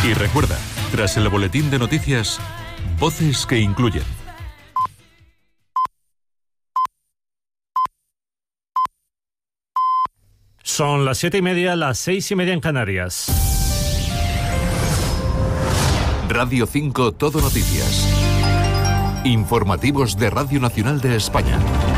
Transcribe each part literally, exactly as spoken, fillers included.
Y recuerda, tras el boletín de noticias, voces que incluyen. Son las siete y media, las seis y media en Canarias. Radio cinco Todo Noticias. Informativos de Radio Nacional de España.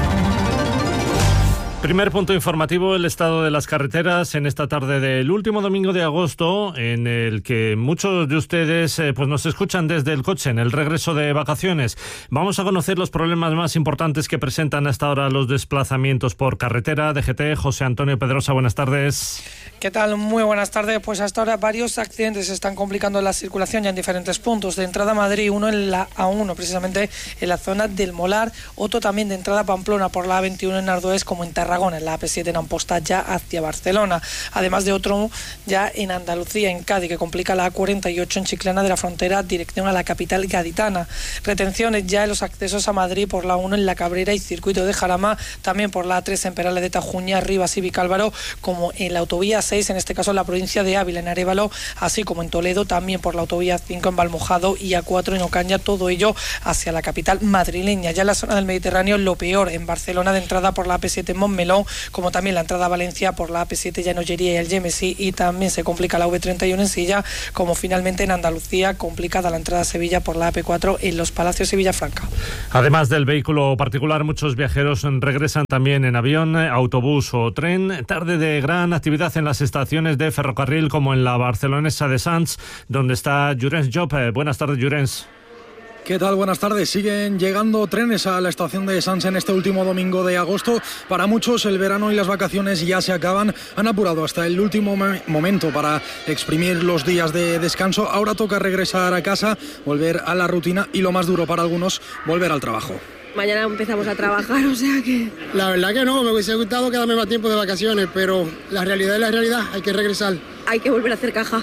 Primer punto informativo, el estado de las carreteras en esta tarde del último domingo de agosto, en el que muchos de ustedes eh, pues nos escuchan desde el coche en el regreso de vacaciones. Vamos a conocer los problemas más importantes que presentan hasta ahora los desplazamientos por carretera. D G T, José Antonio Pedrosa, buenas tardes. ¿Qué tal? Muy buenas tardes. Pues hasta ahora varios accidentes están complicando la circulación ya en diferentes puntos. De entrada a Madrid, uno en la A uno, precisamente en la zona del Molar, otro también de entrada a Pamplona por la A veintiuno en Ardoés, como en Tarragona, en la A P siete en Amposta ya hacia Barcelona, además de otro ya en Andalucía, en Cádiz, que complica la A cuarenta y ocho en Chiclana de la Frontera, dirección a la capital gaditana. Retenciones ya en los accesos a Madrid por la uno en La Cabrera y Circuito de Jarama, también por la A tres en Perales de Tajuña, Rivas y Vicálvaro, como en la autovía seis, en este caso en la provincia de Ávila, en Arévalo, así como en Toledo, también por la autovía cinco en Valmojado y A cuatro en Ocaña, todo ello hacia la capital madrileña. Ya en la zona del Mediterráneo, lo peor en Barcelona, de entrada por la A P siete en Montmeló, como también la entrada a Valencia por la A P siete ya en Ollería y Algemesí, y también se complica la A V treinta y uno en Silla, como finalmente en Andalucía, complicada la entrada a Sevilla por la A P cuatro en Los Palacios y Villafranca. Además del vehículo particular, muchos viajeros regresan también en avión, autobús o tren. Tarde de gran actividad en las estaciones de ferrocarril, como en la barcelonesa de Sants, donde está Llorens Job. Buenas tardes, Llorens. ¿Qué tal? Buenas tardes. Siguen llegando trenes a la estación de Sants en este último domingo de agosto. Para muchos el verano y las vacaciones ya se acaban. Han apurado hasta el último momento para exprimir los días de descanso. Ahora toca regresar a casa, volver a la rutina y, lo más duro para algunos, volver al trabajo. Mañana empezamos a trabajar, o sea que... La verdad que no, me hubiese gustado quedarme más tiempo de vacaciones, pero la realidad es la realidad, hay que regresar. Hay que volver a hacer caja.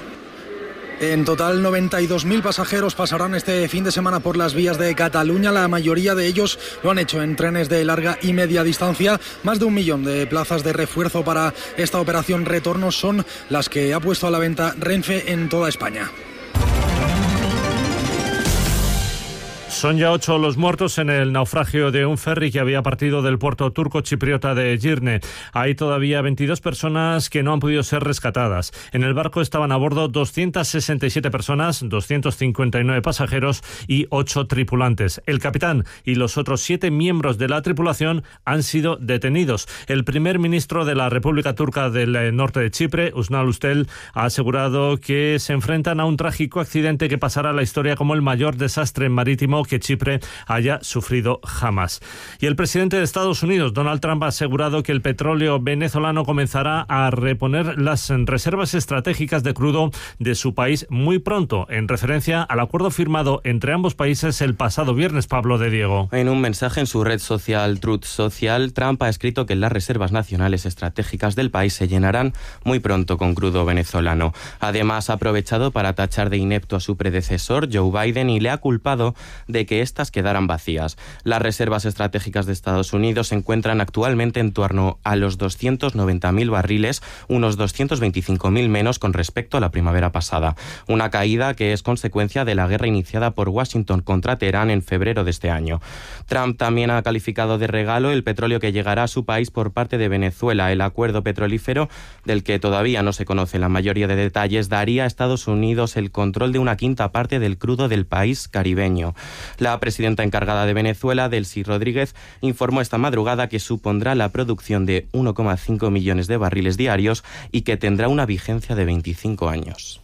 En total, noventa y dos mil pasajeros pasarán este fin de semana por las vías de Cataluña. La mayoría de ellos lo han hecho en trenes de larga y media distancia. Más de un millón de plazas de refuerzo para esta operación retorno son las que ha puesto a la venta Renfe en toda España. Son ya ocho los muertos en el naufragio de un ferry que había partido del puerto turco chipriota de Girne. Hay todavía veintidós personas que no han podido ser rescatadas. En el barco estaban a bordo doscientas sesenta y siete personas, doscientos cincuenta y nueve pasajeros y ocho tripulantes. El capitán y los otros siete miembros de la tripulación han sido detenidos. El primer ministro de la República Turca del Norte de Chipre, Ünal Ustel, ha asegurado que se enfrentan a un trágico accidente que pasará a la historia como el mayor desastre marítimo que Chipre haya sufrido jamás. Y el presidente de Estados Unidos, Donald Trump, ha asegurado que el petróleo venezolano comenzará a reponer las reservas estratégicas de crudo de su país muy pronto, en referencia al acuerdo firmado entre ambos países el pasado viernes. Pablo de Diego. En un mensaje en su red social Truth Social, Trump ha escrito que las reservas nacionales estratégicas del país se llenarán muy pronto con crudo venezolano. Además, ha aprovechado para tachar de inepto a su predecesor, Joe Biden, y le ha culpado de que éstas quedaran vacías. Las reservas estratégicas de Estados Unidos se encuentran actualmente en torno a los doscientos noventa mil barriles, unos doscientos veinticinco mil menos con respecto a la primavera pasada. Una caída que es consecuencia de la guerra iniciada por Washington contra Teherán en febrero de este año. Trump también ha calificado de regalo el petróleo que llegará a su país por parte de Venezuela. El acuerdo petrolífero, del que todavía no se conoce la mayoría de detalles, daría a Estados Unidos el control de una quinta parte del crudo del país caribeño. La presidenta encargada de Venezuela, Delcy Rodríguez, informó esta madrugada que supondrá la producción de uno coma cinco millones de barriles diarios y que tendrá una vigencia de veinticinco años.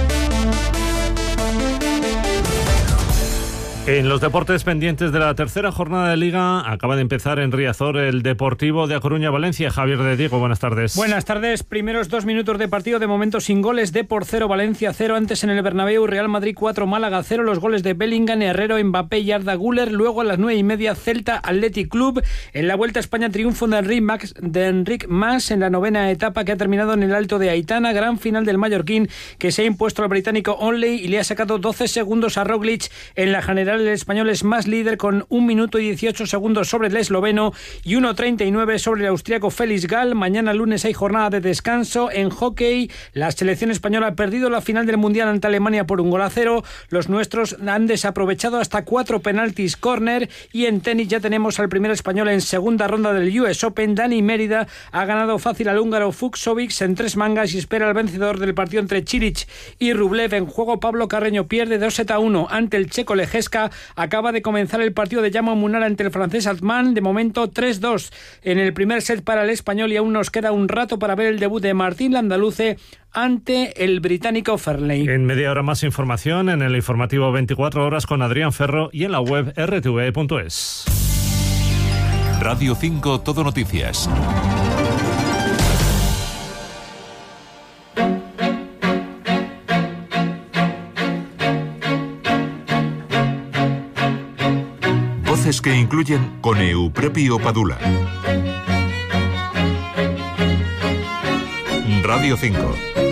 En los deportes pendientes de la tercera jornada de Liga, acaba de empezar en Riazor el Deportivo de A Coruña-Valencia. Javier de Diego, buenas tardes. Buenas tardes. Primeros dos minutos de partido, de momento sin goles. Depor cero, Valencia cero. Antes en el Bernabéu, Real Madrid cuatro, Málaga cero. Los goles de Bellingham, Herrero, Mbappé y Arda Güler. Luego a las nueve y media, Celta Athletic Club. En la Vuelta a España, triunfo de Enric Mas, de Enric Mas en la novena etapa, que ha terminado en el Alto de Aitana. Gran final del mallorquín, que se ha impuesto al británico Onley y le ha sacado doce segundos a Roglic en la general general el español es más líder con un minuto y dieciocho segundos sobre el esloveno y uno treinta y nueve sobre el austríaco Félix Gall. Mañana lunes hay jornada de descanso. En hockey, la selección española ha perdido la final del Mundial ante Alemania por un gol a cero. Los nuestros han desaprovechado hasta cuatro penaltis córner. Y en tenis ya tenemos al primer español en segunda ronda del U S Open. Dani Mérida ha ganado fácil al húngaro Fucsovics en tres mangas y espera al vencedor del partido entre Cilic y Rublev. En juego, Pablo Carreño pierde dos sets a uno ante el checo Lejeska. Acaba de comenzar el partido de Jaume Munar ante el francés Altman. De momento tres dos en el primer set para el español y aún nos queda un rato para ver el debut de Martín Landaluce ante el británico Fernley. En media hora más información en el informativo veinticuatro horas con Adrián Ferro y en la web erre te ve punto es. Radio cinco Todo Noticias. Voces que incluyen con Euprepio Padula. Radio cinco.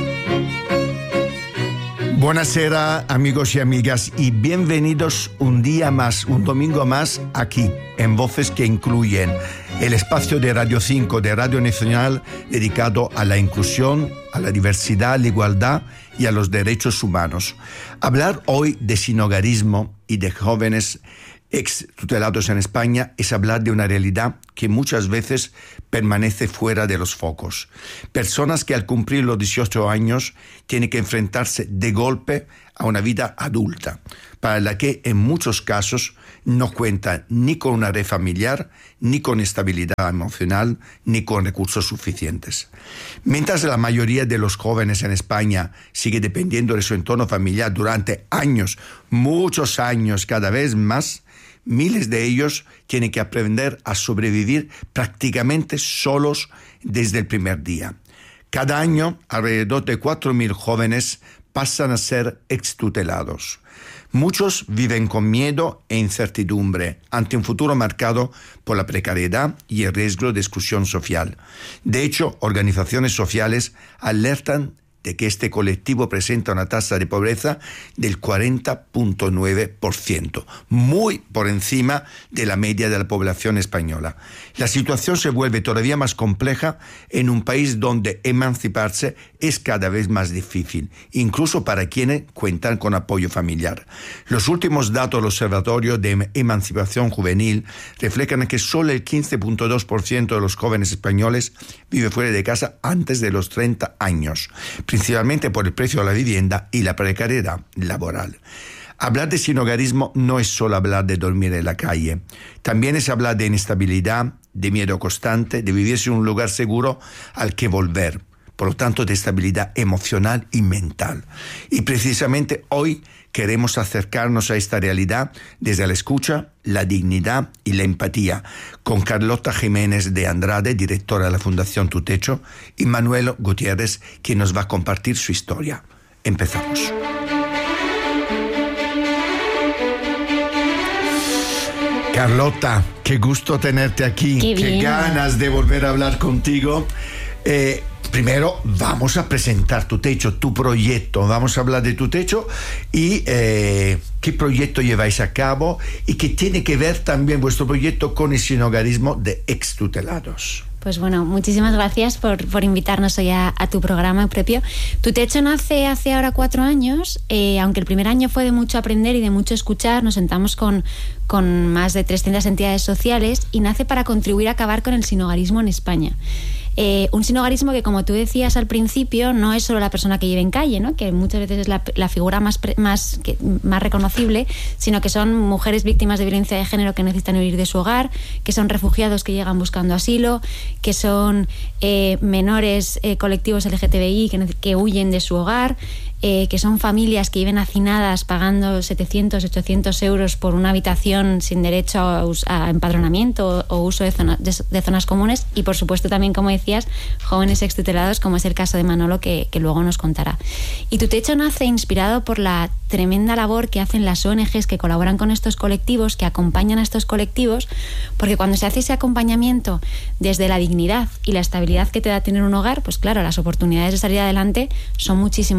Buonasera, amigos y amigas, y bienvenidos un día más, un domingo más, aquí, en Voces que Incluyen, el espacio de Radio cinco, de Radio Nacional, dedicado a la inclusión, a la diversidad, a la igualdad y a los derechos humanos. Hablar hoy de sinhogarismo y de jóvenes ex tutelados en España es hablar de una realidad que muchas veces permanece fuera de los focos. Personas que al cumplir los dieciocho años tienen que enfrentarse de golpe a una vida adulta, para la que en muchos casos no cuentan ni con una red familiar, ni con estabilidad emocional, ni con recursos suficientes. Mientras la mayoría de los jóvenes en España sigue dependiendo de su entorno familiar durante años, muchos años, cada vez más, miles de ellos tienen que aprender a sobrevivir prácticamente solos desde el primer día. Cada año, alrededor de cuatro mil jóvenes pasan a ser extutelados. Muchos viven con miedo e incertidumbre ante un futuro marcado por la precariedad y el riesgo de exclusión social. De hecho, organizaciones sociales alertan de que este colectivo presenta una tasa de pobreza del cuarenta punto nueve por ciento, muy por encima de la media de la población española. La situación se vuelve todavía más compleja en un país donde emanciparse es cada vez más difícil, incluso para quienes cuentan con apoyo familiar. Los últimos datos del Observatorio de Emancipación Juvenil reflejan que solo el quince punto dos por ciento de los jóvenes españoles vive fuera de casa antes de los treinta años, principalmente por el precio de la vivienda y la precariedad laboral. Hablar de sinhogarismo no es solo hablar de dormir en la calle, también es hablar de inestabilidad, de miedo constante, de vivir sin un lugar seguro al que volver, por lo tanto de estabilidad emocional y mental. Y precisamente hoy queremos acercarnos a esta realidad desde la escucha, la dignidad y la empatía, con Carlota Jiménez de Andrade, directora de la Fundación Tu Techo, y Manuel Gutiérrez, que nos va a compartir su historia. Empezamos. Carlota, qué gusto tenerte aquí, qué, qué ganas de volver a hablar contigo. Eh, Primero vamos a presentar Tu Techo, tu proyecto. Vamos a hablar de Tu Techo y eh, qué proyecto lleváis a cabo y qué tiene que ver también vuestro proyecto con el sinhogarismo de extutelados. Pues bueno, muchísimas gracias por, por invitarnos hoy a, a tu programa propio. Tu Techo nace hace ahora cuatro años, eh, aunque el primer año fue de mucho aprender y de mucho escuchar. Nos sentamos con, con más de trescientas entidades sociales y nace para contribuir a acabar con el sinhogarismo en España. Eh, un sinhogarismo que, como tú decías al principio, no es solo la persona que vive en calle, ¿no? Que muchas veces es la, la figura más, más, que, más reconocible, sino que son mujeres víctimas de violencia de género que necesitan huir de su hogar, que son refugiados que llegan buscando asilo, que son eh, menores eh, colectivos L G T B I que, que huyen de su hogar, eh, que son familias que viven hacinadas pagando setecientos, ochocientos euros por una habitación sin derecho a, a empadronamiento o, o uso de, zona, de, de zonas comunes, y por supuesto también, como decías, jóvenes extutelados, como es el caso de Manolo, que, que luego nos contará. Y Tu Techo nace inspirado por la tremenda labor que hacen las O N Ges que colaboran con estos colectivos, que acompañan a estos colectivos, porque cuando se hace ese acompañamiento desde la dignidad y la estabilidad que te da tener un hogar, pues claro, las oportunidades de salir adelante son muchísimo mayores,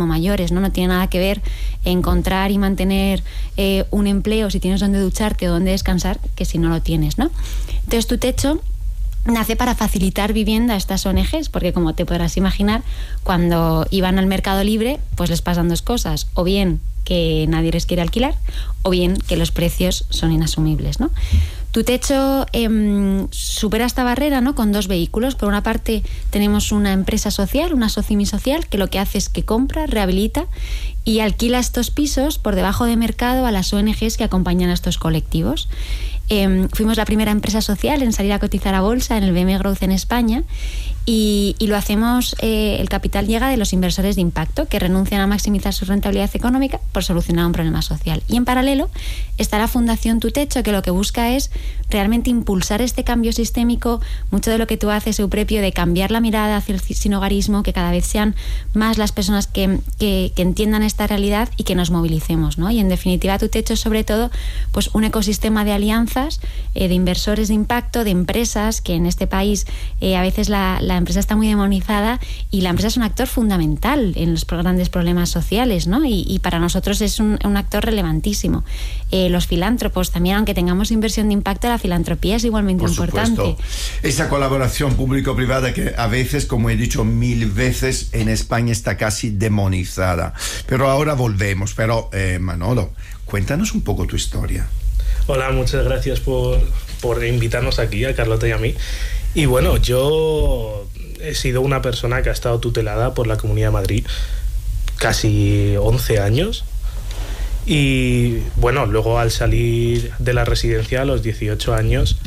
inasequibles, ¿no? No tiene nada que ver encontrar y mantener eh, un empleo si tienes donde ducharte o donde descansar que si no lo tienes, ¿no? Entonces, Tu Techo nace para facilitar vivienda a estas O N Ges, porque como te podrás imaginar, cuando iban al mercado libre, pues les pasan dos cosas, o bien que nadie les quiere alquilar, o bien que los precios son inasumibles, ¿no? Tu Techo eh, supera esta barrera, ¿no? Con dos vehículos. Por una parte tenemos una empresa social, una Socimi social, que lo que hace es que compra, rehabilita y alquila estos pisos por debajo de mercado a las O N Ges que acompañan a estos colectivos. Eh, fuimos la primera empresa social en salir a cotizar a bolsa en el B M Growth en España y, y lo hacemos, eh, el capital llega de los inversores de impacto que renuncian a maximizar su rentabilidad económica por solucionar un problema social. Y en paralelo está la Fundación Tu Techo, que lo que busca es realmente impulsar este cambio sistémico, mucho de lo que tú haces, Euprepio, de cambiar la mirada hacia el sinhogarismo, que cada vez sean más las personas que, que, que entiendan esta realidad y que nos movilicemos, ¿no? Y en definitiva Tu Techo es sobre todo pues un ecosistema de alianzas, eh, de inversores de impacto, de empresas, que en este país eh, a veces la, la empresa está muy demonizada y la empresa es un actor fundamental en los grandes problemas sociales, ¿no? Y, y para nosotros es un, un actor relevantísimo. Eh, los filántropos también, aunque tengamos inversión de impacto, la filantropía es igualmente Por importante. Supuesto. Esa colaboración público-privada que a veces, como he dicho mil veces, en España está casi demonizada. Pero ahora volvemos. Pero eh, Manolo, cuéntanos un poco tu historia. Hola, muchas gracias por, por invitarnos aquí, a Carlota y a mí. Y bueno, yo he sido una persona que ha estado tutelada por la Comunidad de Madrid casi once años. Y bueno, luego al salir de la residencia a los dieciocho años,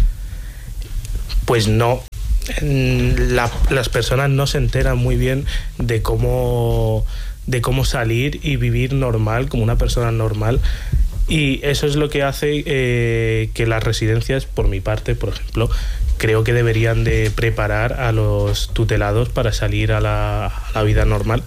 pues no, la, las personas no se enteran muy bien de cómo, de cómo salir y vivir normal, como una persona normal. Y eso es lo que hace eh, que las residencias, por mi parte, por ejemplo, creo que deberían de preparar a los tutelados para salir a la, a la vida normal.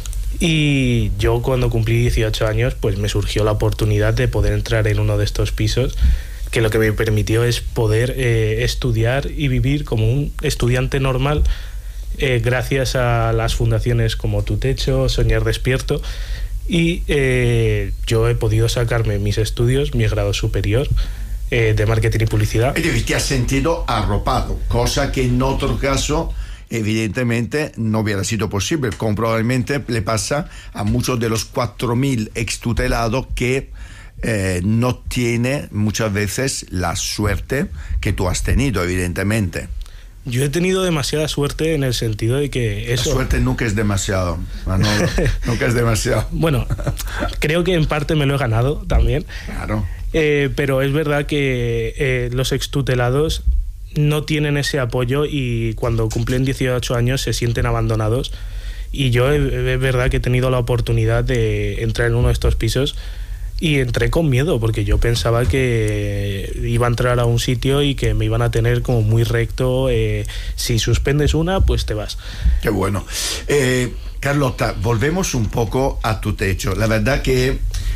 Y yo, cuando cumplí dieciocho años, pues me surgió la oportunidad de poder entrar en uno de estos pisos, que lo que me permitió es poder eh, estudiar y vivir como un estudiante normal, eh, gracias a las fundaciones como Tu Techo, Soñar Despierto. Y eh, yo he podido sacarme mis estudios, mi grado superior eh, de marketing y publicidad. Es decir, te has sentido arropado, cosa que en otro caso evidentemente no hubiera sido posible, como probablemente le pasa a muchos de los cuatro mil extutelados que eh, no tienen muchas veces la suerte que tú has tenido, evidentemente. Yo he tenido demasiada suerte en el sentido de que eso... La suerte nunca es demasiado, Manolo. Nunca es demasiado. Bueno, creo que en parte me lo he ganado también. Claro. Eh, pero es verdad que eh, los extutelados no tienen ese apoyo y cuando cumplen dieciocho años se sienten abandonados. Y yo es verdad que he tenido la oportunidad de entrar en uno de estos pisos y entré con miedo porque yo pensaba que iba a entrar a un sitio y que me iban a tener como muy recto. Eh, si suspendes una, pues te vas. Qué bueno. Eh, Carlota, volvemos un poco a Tu Techo. La verdad que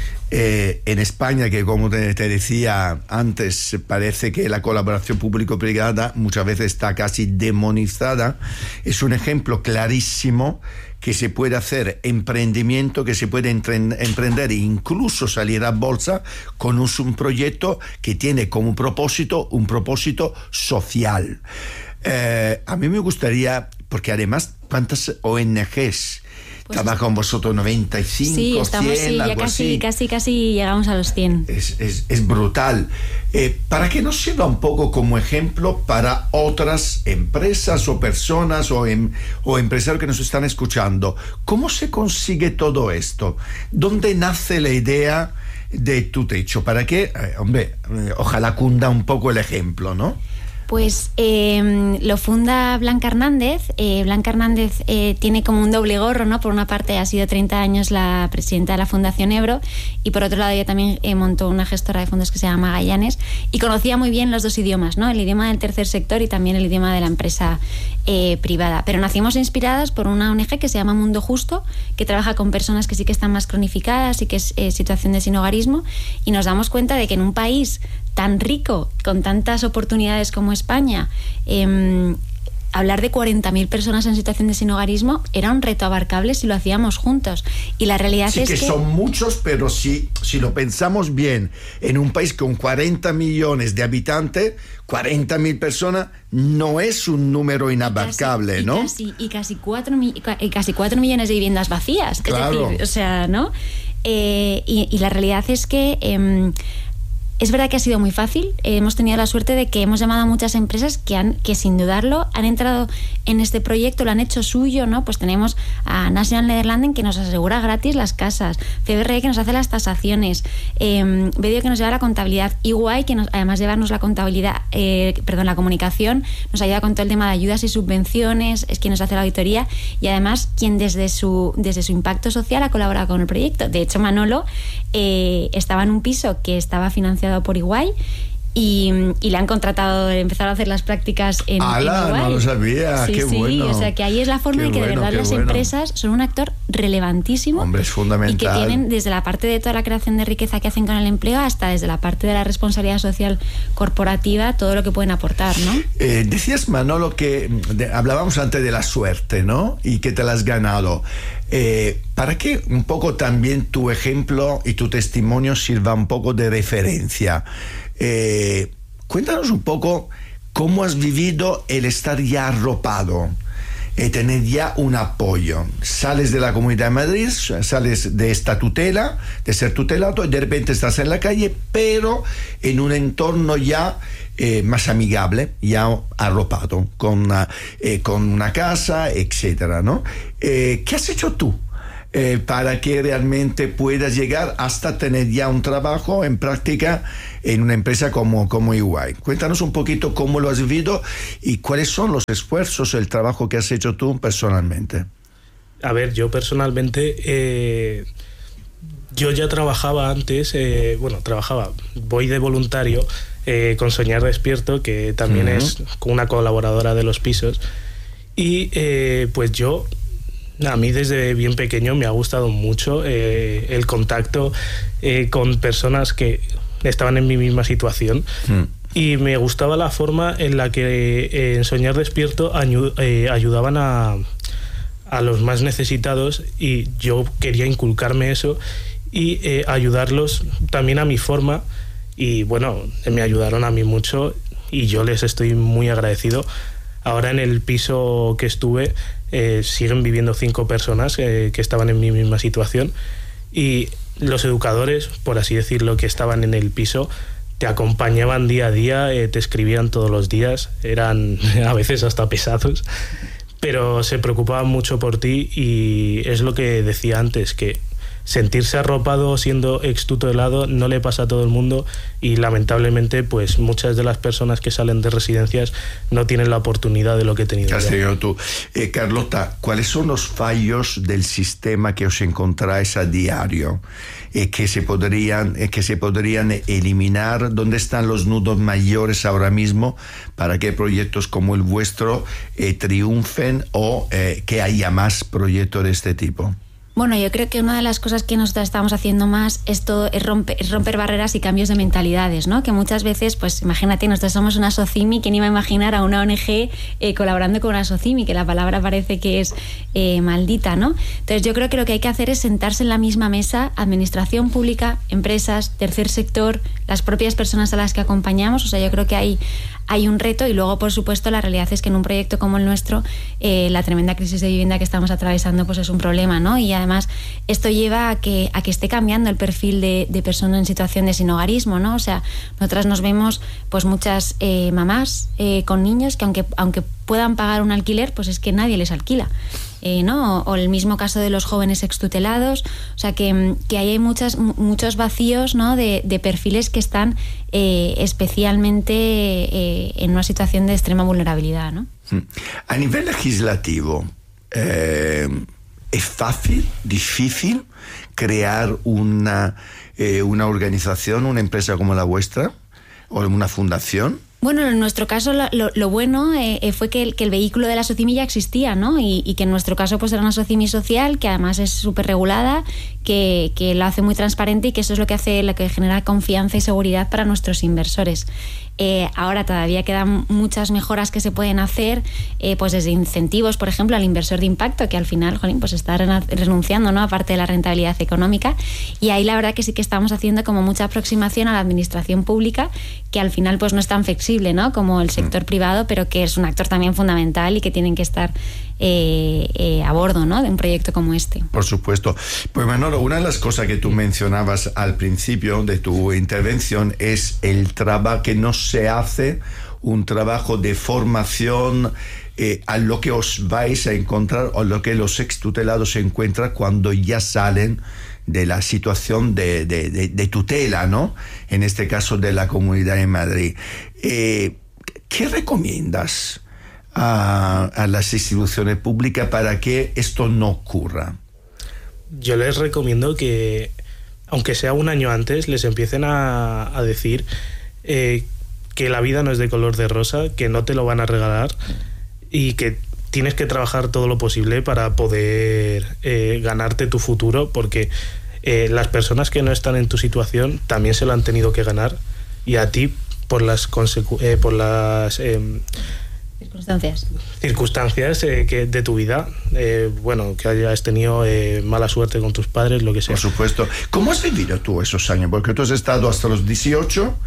eh, en España, que como te, te decía antes, parece que la colaboración público-privada muchas veces está casi demonizada, es un ejemplo clarísimo que se puede hacer emprendimiento, que se puede emprender e incluso salir a bolsa con un, un proyecto que tiene como propósito un propósito social. Eh, a mí me gustaría, porque además, ¿cuántas O N Ges pues trabajan vosotros? ¿noventa y cinco, sí, estamos, cien, sí, ya algo casi, así? casi, casi llegamos a los cien. Es, es, es brutal. Eh, para que nos sirva un poco como ejemplo para otras empresas o personas o, em, o empresarios que nos están escuchando, ¿cómo se consigue todo esto? ¿Dónde nace la idea de Tu Techo? Para que, eh, hombre, eh, ojalá cunda un poco el ejemplo, ¿no? Pues eh, lo funda Blanca Hernández. Eh, Blanca Hernández eh, tiene como un doble gorro, ¿no? Por una parte ha sido treinta años la presidenta de la Fundación Ebro y por otro lado ella también eh, montó una gestora de fondos que se llama Magallanes y conocía muy bien los dos idiomas, ¿no? El idioma del tercer sector y también el idioma de la empresa eh, privada. Pero nacimos inspiradas por una O N G que se llama Mundo Justo, que trabaja con personas que sí que están más cronificadas y que es eh, situación de sinhogarismo, y nos damos cuenta de que en un país tan rico, con tantas oportunidades como España, eh, hablar de cuarenta mil personas en situación de sinhogarismo era un reto abarcable si lo hacíamos juntos. Y la realidad sí es que... Sí que son muchos, pero si, si lo pensamos bien, en un país con cuarenta millones de habitantes, cuarenta mil personas no es un número inabarcable, y casi, ¿no? Y casi, y casi, cuatro, y casi cuatro millones de viviendas vacías. Claro. Es decir, o sea, ¿no? Eh, y, y la realidad es que... Eh, Es verdad que ha sido muy fácil. Eh, hemos tenido la suerte de que hemos llamado a muchas empresas que han, que sin dudarlo han entrado en este proyecto, lo han hecho suyo, ¿no? Pues tenemos a National Nederlanden, que nos asegura gratis las casas, C B R E, que nos hace las tasaciones, eh, Bedio, que nos lleva la contabilidad, E Y, que nos, además de llevarnos la contabilidad, eh, perdón, la comunicación, nos ayuda con todo el tema de ayudas y subvenciones, es quien nos hace la auditoría y además quien desde su, desde su impacto social ha colaborado con el proyecto. De hecho, Manolo eh, estaba en un piso que estaba financiado por E Y y, y le han contratado, empezaron a hacer las prácticas en, ¡Hala! en E Y. No lo sabía, sí, qué sí, bueno. O sea que ahí es la forma qué de que bueno, de verdad las bueno. empresas son un actor relevantísimo. Hombre, es fundamental. Y que tienen desde la parte de toda la creación de riqueza que hacen con el empleo hasta desde la parte de la responsabilidad social corporativa, todo lo que pueden aportar, ¿no? Eh, decías, Manolo, que de, hablábamos antes de la suerte, ¿no? Y que te la has ganado. Eh, para que un poco también tu ejemplo y tu testimonio sirva un poco de referencia. Eh, cuéntanos un poco cómo has vivido el estar ya arropado, eh, tener ya un apoyo. Sales de la Comunidad de Madrid, sales de esta tutela, de ser tutelado, y de repente estás en la calle, pero en un entorno ya eh, más amigable, ya arropado, con, eh, con una casa, etcétera, ¿no? Eh, ¿Qué has hecho tú eh, para que realmente puedas llegar hasta tener ya un trabajo en práctica en una empresa como, como E Y? Cuéntanos un poquito cómo lo has vivido y cuáles son los esfuerzos, el trabajo que has hecho tú personalmente. A ver, yo personalmente, eh, yo ya trabajaba antes, eh, bueno, trabajaba, voy de voluntario eh, con Soñar Despierto, que también uh-huh. es una colaboradora de los pisos, y eh, pues yo... A mí desde bien pequeño me ha gustado mucho eh, el contacto eh, con personas que estaban en mi misma situación mm. y me gustaba la forma en la que eh, en Soñar Despierto añu- eh, ayudaban a, a los más necesitados, y yo quería inculcarme eso y eh, ayudarlos también a mi forma, y bueno, me ayudaron a mí mucho y yo les estoy muy agradecido. Ahora en el piso que estuve eh, siguen viviendo cinco personas eh, que estaban en mi misma situación, y los educadores, por así decirlo, que estaban en el piso te acompañaban día a día, eh, te escribían todos los días, eran a veces hasta pesados, pero se preocupaban mucho por ti, y es lo que decía antes, que sentirse arropado siendo extutelado no le pasa a todo el mundo, y lamentablemente pues muchas de las personas que salen de residencias no tienen la oportunidad de lo que he tenido. ¿Qué has tenido tú? Eh, Carlota, ¿cuáles son los fallos del sistema que os encontráis a diario eh, que se podrían, eh, que se podrían eliminar? ¿Dónde están los nudos mayores ahora mismo para que proyectos como el vuestro eh, triunfen o eh, que haya más proyectos de este tipo? Bueno, yo creo que una de las cosas que nosotros estamos haciendo más es, todo, es, romper, es romper barreras y cambios de mentalidades, ¿no? Que muchas veces, pues imagínate, nosotros somos una SOCIMI, ¿quién iba a imaginar a una O N G eh, colaborando con una SOCIMI? Que la palabra parece que es eh, maldita, ¿no? Entonces yo creo que lo que hay que hacer es sentarse en la misma mesa, administración pública, empresas, tercer sector, las propias personas a las que acompañamos. O sea, yo creo que hay... hay un reto, y luego por supuesto la realidad es que en un proyecto como el nuestro eh, la tremenda crisis de vivienda que estamos atravesando pues es un problema, ¿no? Y además esto lleva a que, a que esté cambiando el perfil de, de personas en situación de sinhogarismo, ¿no? O sea, nosotras nos vemos pues muchas eh, mamás eh, con niños que aunque, aunque puedan pagar un alquiler, pues es que nadie les alquila. Eh, ¿no? O, o el mismo caso de los jóvenes extutelados, o sea que, que ahí hay muchas, muchos vacíos, ¿no? de, de perfiles que están eh, especialmente eh, en una situación de extrema vulnerabilidad, ¿no? A nivel legislativo, eh, ¿es fácil, difícil crear una, eh, una organización, una empresa como la vuestra o una fundación? Bueno, en nuestro caso lo, lo, lo bueno eh, fue que el, que el vehículo de la Socimi ya existía, ¿no? Y, y que en nuestro caso pues era una Socimi social que además es súper regulada, que, que lo hace muy transparente y que eso es lo que hace, lo que genera confianza y seguridad para nuestros inversores. Eh, ahora todavía quedan muchas mejoras que se pueden hacer, eh, pues desde incentivos, por ejemplo, al inversor de impacto, que al final, jolín, pues está renunciando, ¿no? Aparte de la rentabilidad económica. Y ahí la verdad que sí que estamos haciendo como mucha aproximación a la administración pública, que al final pues no es tan flexible, ¿no? Como el sector mm. privado, pero que es un actor también fundamental y que tienen que estar eh, eh, a bordo, ¿no? De un proyecto como este. Por supuesto. Pues Manolo, una de las cosas que tú mencionabas al principio de tu intervención es el trabajo que no se hace, un trabajo de formación eh, a lo que os vais a encontrar o lo que los extutelados se encuentran cuando ya salen de la situación de, de, de, de tutela, ¿no? En este caso de la Comunidad de Madrid. Eh, ¿Qué recomiendas a, a las instituciones públicas para que esto no ocurra? Yo les recomiendo que, aunque sea un año antes, les empiecen a, a decir eh, que la vida no es de color de rosa, que no te lo van a regalar y que tienes que trabajar todo lo posible para poder eh, ganarte tu futuro, porque eh, las personas que no están en tu situación también se lo han tenido que ganar, y a ti por las consecu- eh, por las eh, circunstancias circunstancias eh, que de tu vida, eh, bueno, que hayas tenido eh, mala suerte con tus padres, lo que sea. Por supuesto. ¿Cómo has vivido tú esos años? Porque tú has estado hasta los dieciocho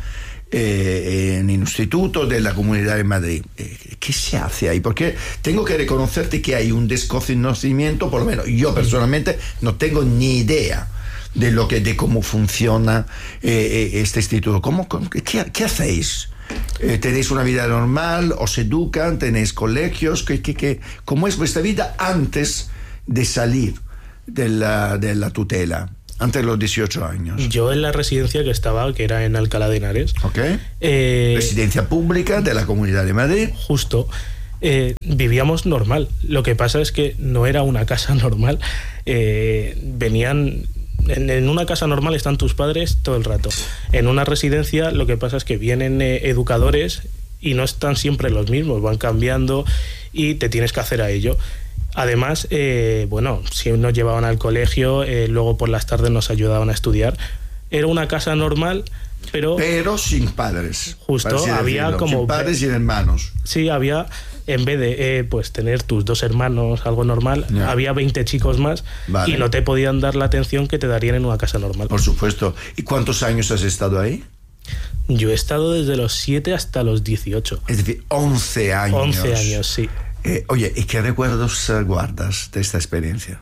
Eh, en el Instituto de la Comunidad de Madrid. Eh, ¿Qué se hace ahí? Porque tengo que reconocerte que hay un desconocimiento, por lo menos yo personalmente no tengo ni idea de lo que de cómo funciona eh, este instituto. ¿Cómo, cómo, qué, ¿Qué hacéis? Eh, ¿Tenéis una vida normal? ¿Os educan? ¿Tenéis colegios? ¿Qué, qué, qué? ¿Cómo es vuestra vida antes de salir de la, de la tutela? Antes de los dieciocho años. Yo en la residencia que estaba, que era en Alcalá de Henares. Ok. Eh, residencia pública de la Comunidad de Madrid. Justo. Eh, vivíamos normal. Lo que pasa es que no era una casa normal. Eh, venían... En, en una casa normal están tus padres todo el rato. En una residencia lo que pasa es que vienen eh, educadores y no están siempre los mismos. Van cambiando y te tienes que hacer a ello. Además, eh, bueno, si nos llevaban al colegio, eh, luego por las tardes nos ayudaban a estudiar. Era una casa normal, pero... Pero sin padres. Justo, había decirlo. como... Sin padres y hermanos. Sí, había, en vez de eh, pues tener tus dos hermanos, algo normal, yeah. había veinte chicos más, vale. y no te podían dar la atención que te darían en una casa normal. Por supuesto. ¿Y cuántos años has estado ahí? Yo he estado desde los siete hasta los dieciocho. Es decir, once años. once años, sí. Eh, oye, ¿y qué recuerdos uh, guardas de esta experiencia?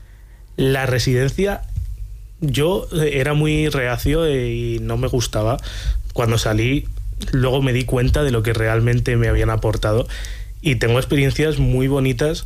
La residencia, yo eh, era muy reacio eh, y no me gustaba. Cuando salí, luego me di cuenta de lo que realmente me habían aportado, y tengo experiencias muy bonitas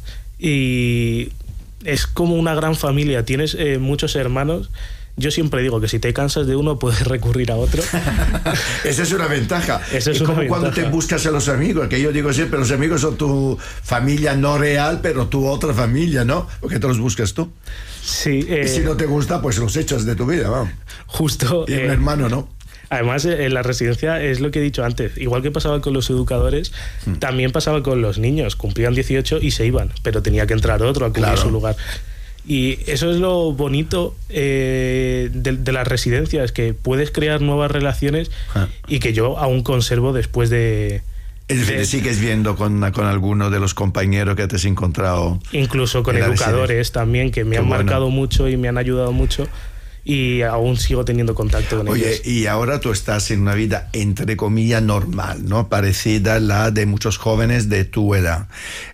y es como una gran familia. Tienes eh, muchos hermanos. Yo siempre digo que si te cansas de uno puedes recurrir a otro. Esa es una ventaja. Esa es, es como una cuando ventaja. te buscas a los amigos, que yo digo siempre, los amigos son tu familia no real, pero tu otra familia, ¿no? Porque te los buscas tú. Sí. Eh, y si no te gusta, pues los echas de tu vida, vamos. Justo. Y un eh, hermano, ¿no? Además, en la residencia es lo que he dicho antes. Igual que pasaba con los educadores, hmm. también pasaba con los niños. Cumplían dieciocho y se iban, pero tenía que entrar otro a cubrir claro. su lugar. Y eso es lo bonito eh, de, de las residencias, que puedes crear nuevas relaciones ah. y que yo aún conservo después de... Es decir, de, sigues viendo con, con alguno de los compañeros que te has encontrado. Incluso con educadores también, que me Qué han bueno. marcado mucho y me han ayudado mucho, y aún sigo teniendo contacto con Oye, ellos. Oye, y ahora tú estás en una vida, entre comillas, normal, ¿no? Parecida a la de muchos jóvenes de tu edad.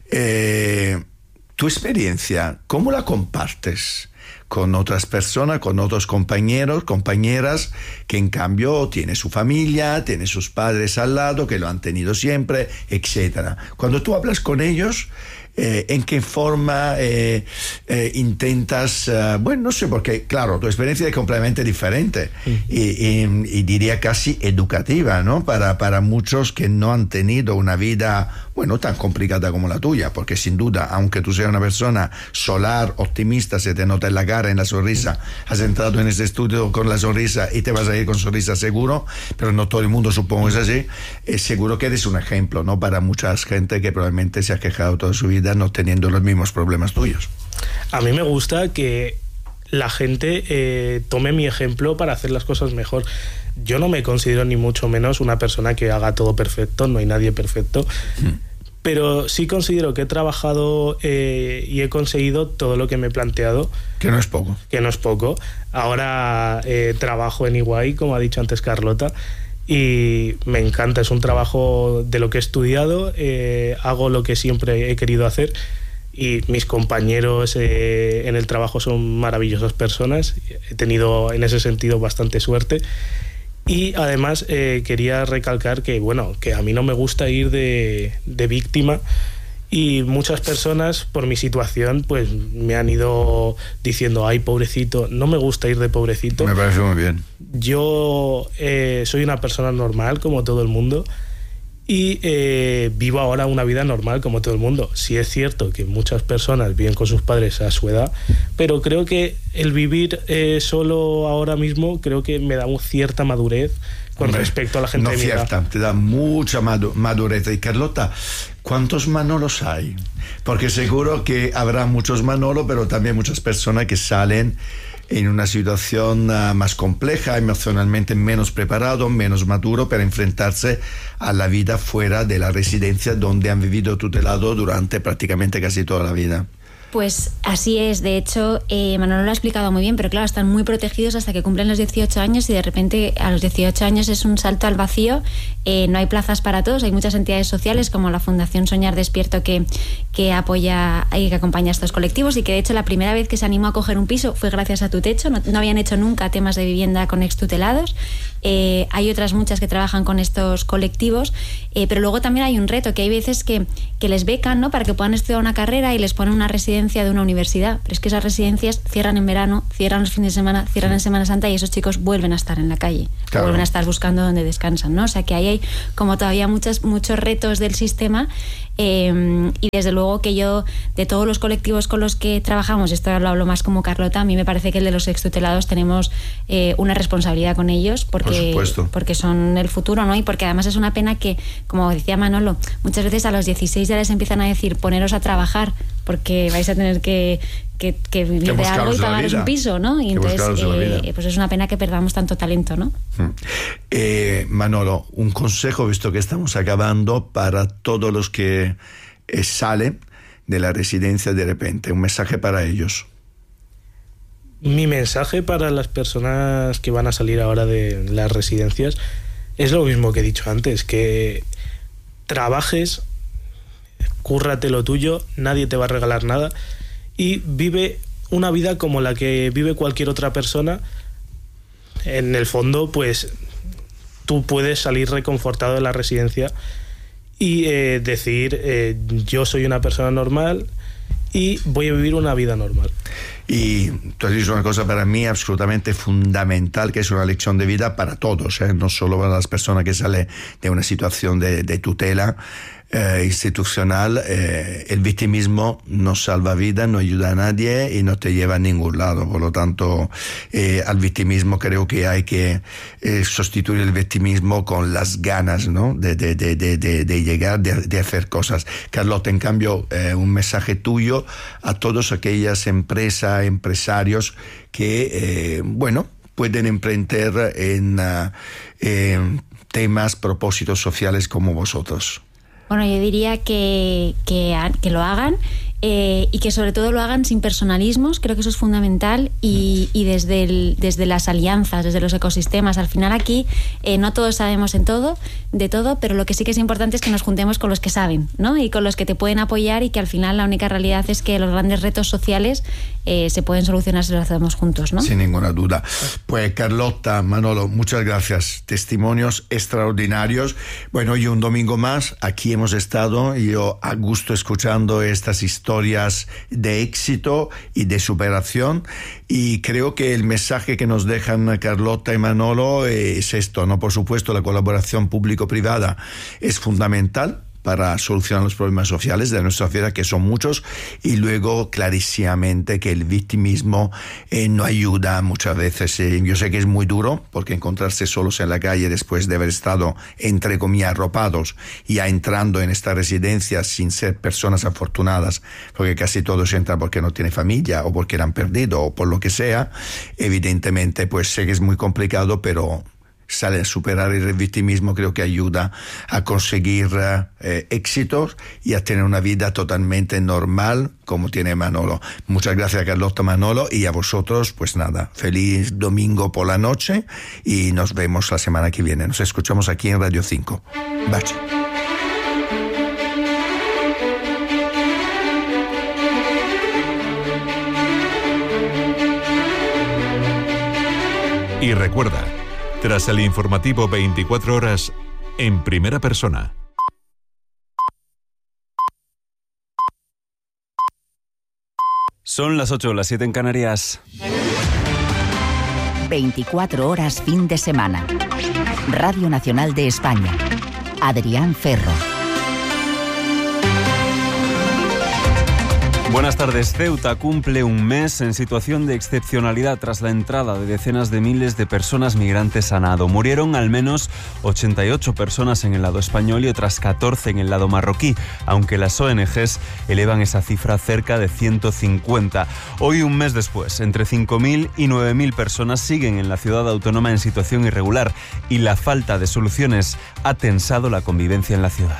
Eh... Tu experiencia, ¿cómo la compartes con otras personas, con otros compañeros, compañeras que en cambio tienen su familia, tienen sus padres al lado, que lo han tenido siempre, etcétera? Cuando tú hablas con ellos, eh, ¿en qué forma eh, eh, intentas, uh, bueno, no sé, porque claro, tu experiencia es completamente diferente mm. y, y, y diría casi educativa, ¿no? Para, para muchos que no han tenido una vida, bueno, bueno, tan complicada como la tuya, porque sin duda, aunque tú seas una persona solar, optimista, se te nota en la cara, en la sonrisa, has entrado en este estudio con la sonrisa y te vas a ir con sonrisa seguro, pero no todo el mundo supongo es así, es seguro que eres un ejemplo, ¿no?, para mucha gente que probablemente se ha quejado toda su vida no teniendo los mismos problemas tuyos. A mí me gusta que la gente eh, tome mi ejemplo para hacer las cosas mejor. Yo no me considero ni mucho menos una persona que haga todo perfecto, no hay nadie perfecto, mm. pero sí considero que he trabajado eh, y he conseguido todo lo que me he planteado. Que no es poco. Que no es poco. Ahora eh, trabajo en Iguay, como ha dicho antes Carlota, y me encanta, es un trabajo de lo que he estudiado, eh, hago lo que siempre he querido hacer. Y mis compañeros eh, en el trabajo son maravillosas personas. He tenido en ese sentido bastante suerte. Y además eh, quería recalcar que, bueno, que a mí no me gusta ir de, de víctima. Y muchas personas, por mi situación, pues me han ido diciendo, ay, pobrecito. No me gusta ir de pobrecito. Me parece muy bien. Yo eh, soy una persona normal, como todo el mundo. Y eh, vivo ahora una vida normal como todo el mundo. Sí es cierto que muchas personas viven con sus padres a su edad, pero creo que el vivir eh, solo ahora mismo creo que me da una cierta madurez con Hombre, respecto a la gente no de mi cierta, edad. Te da mucha madurez. Y Carlota, ¿cuántos Manolos hay? Porque seguro que habrá muchos Manolo, pero también muchas personas que salen en una situación uh, más compleja, emocionalmente menos preparado, menos maduro para enfrentarse a la vida fuera de la residencia donde han vivido tutelado durante prácticamente casi toda la vida. Pues así es, de hecho, eh, Manolo lo ha explicado muy bien, pero claro, están muy protegidos hasta que cumplen los dieciocho años y de repente a los dieciocho años es un salto al vacío, eh, no hay plazas para todos, hay muchas entidades sociales como la Fundación Soñar Despierto que, que apoya y que acompaña a estos colectivos y que de hecho la primera vez que se animó a coger un piso fue gracias a Tu Techo, no, no habían hecho nunca temas de vivienda con extutelados. Eh, hay otras muchas que trabajan con estos colectivos, eh, pero luego también hay un reto, que hay veces que, que les becan, ¿no?, para que puedan estudiar una carrera y les ponen una residencia de una universidad, pero es que esas residencias cierran en verano, cierran los fines de semana, cierran en Semana Santa y esos chicos vuelven a estar en la calle, claro. vuelven a estar buscando donde descansan, ¿no? O sea que ahí hay como todavía muchos, muchos retos del sistema. Eh, y desde luego que yo, de todos los colectivos con los que trabajamos, esto lo hablo más como Carlota, a mí me parece que el de los extutelados tenemos eh, una responsabilidad con ellos porque, Por porque son el futuro, ¿no? Y porque además es una pena que, como decía Manolo, muchas veces a los dieciséis ya les empiezan a decir poneros a trabajar porque vais a tener que, que, que vivir que de algo y pagaros un piso, ¿no? Y que entonces eh, pues es una pena que perdamos tanto talento, ¿no? Eh, Manolo, un consejo, visto que estamos acabando, para todos los que eh, salen de la residencia de repente, un mensaje para ellos. Mi mensaje para las personas que van a salir ahora de las residencias es lo mismo que he dicho antes, que trabajes, cúrrate lo tuyo, nadie te va a regalar nada y vive una vida como la que vive cualquier otra persona. En el fondo, pues tú puedes salir reconfortado de la residencia y eh, decir eh, yo soy una persona normal y voy a vivir una vida normal. Y tú has dicho una cosa para mí absolutamente fundamental, que es una lección de vida para todos, ¿eh? No solo para las personas que salen de una situación de, de tutela eh, institucional. Eh, el victimismo no salva vida, no ayuda a nadie y no te lleva a ningún lado. Por lo tanto, eh, al victimismo creo que hay que eh, sustituir el victimismo con las ganas, ¿no?, de, de, de, de, de, de llegar, de, de hacer cosas. Carlota, en cambio, eh, un mensaje tuyo a todas aquellas empresas, empresarios que, eh, bueno, pueden emprender en, uh, en temas, propósitos sociales como vosotros. Bueno, yo diría que, que, que lo hagan eh, y que sobre todo lo hagan sin personalismos, creo que eso es fundamental, y, y desde, el, desde las alianzas, desde los ecosistemas. Al final aquí eh, no todos sabemos en todo, de todo, pero lo que sí que es importante es que nos juntemos con los que saben, ¿no?, y con los que te pueden apoyar, y que al final la única realidad es que los grandes retos sociales eh, se pueden solucionar si los hacemos juntos, ¿no? Sin ninguna duda. Pues Carlota, Manolo, muchas gracias. Testimonios extraordinarios. Bueno, y un domingo más, aquí hemos estado, yo a gusto escuchando estas historias de éxito y de superación, y creo que el mensaje que nos dejan Carlota y Manolo es esto, ¿no? Por supuesto, la colaboración público-privada es fundamental para solucionar los problemas sociales de nuestra sociedad, que son muchos, y luego clarísimamente que el victimismo eh, no ayuda muchas veces. Eh, yo sé que es muy duro, porque encontrarse solos en la calle después de haber estado, entre comillas, arropados, ya entrando en esta residencia sin ser personas afortunadas, porque casi todos entran porque no tienen familia, o porque eran perdido, o por lo que sea, evidentemente, pues sé que es muy complicado, pero sale a superar el victimismo, creo que ayuda a conseguir eh, éxitos y a tener una vida totalmente normal como tiene Manolo. Muchas gracias a Carlota, Manolo, y a vosotros, pues nada, feliz domingo por la noche y nos vemos la semana que viene. Nos escuchamos aquí en Radio cinco. Bache. Y recuerda, tras el informativo veinticuatro horas, en primera persona. Son las ocho, las siete en Canarias. veinticuatro horas fin de semana. Radio Nacional de España. Adrián Ferro. Buenas tardes. Ceuta cumple un mes en situación de excepcionalidad tras la entrada de decenas de miles de personas migrantes a nado. Murieron al menos ochenta y ocho personas en el lado español y otras catorce en el lado marroquí, aunque las O N Ges elevan esa cifra a cerca de ciento cincuenta. Hoy, un mes después, entre cinco mil y nueve mil personas siguen en la ciudad autónoma en situación irregular y la falta de soluciones ha tensado la convivencia en la ciudad.